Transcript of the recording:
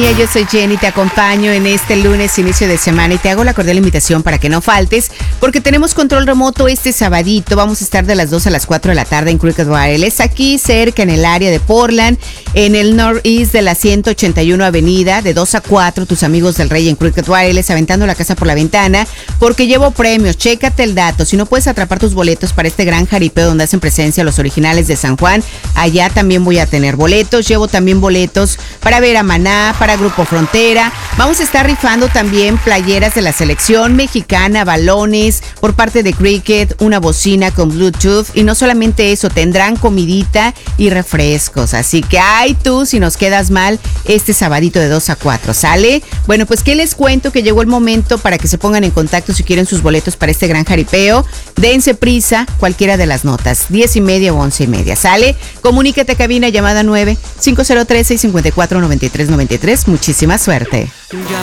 sintonía, yo soy Jenny, te acompaño en este lunes, inicio de semana, y te hago la cordial invitación para que no faltes, porque tenemos control remoto este sabadito. Vamos a estar de las 2 a las 4 de la tarde en Cricket Wireless, aquí cerca en el área de Portland, en el Northeast de la 181 Avenida, de 2 a 4, tus amigos del Rey en Cricket Wireless, aventando la casa por la ventana, porque llevo premios. Chécate el dato. Si no puedes atrapar tus boletos para este gran jaripeo donde hacen presencia los originales de San Juan, allá también voy a tener boletos. Llevo también boletos para ver a Maná, para Grupo Frontera. Vamos a estar rifando también playeras de la selección mexicana, balones por parte de Cricket, una bocina con Bluetooth, y no solamente eso, tendrán comidita y refrescos. Así que ay tú si nos quedas mal este sabadito de 2 a 4, ¿sale? Bueno, pues ¿qué les cuento? Que llegó el momento para que se pongan en contacto si quieren sus boletos para este gran jaripeo. Dense prisa, cualquiera de las notas, 10:30 o 11:30, ¿sale? Comunícate a cabina, llamada 9-503-654-9393. Muchísima suerte. Ya